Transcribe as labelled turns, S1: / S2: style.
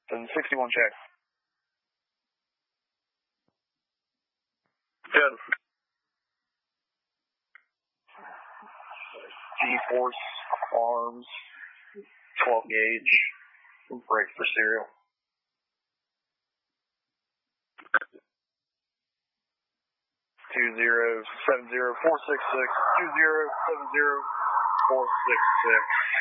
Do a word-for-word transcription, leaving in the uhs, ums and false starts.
S1: seven sixty-one check.
S2: Good.
S1: G-force, arms, twelve gauge, brake for serial. Two zero seven zero four six six two zero seven zero four six six.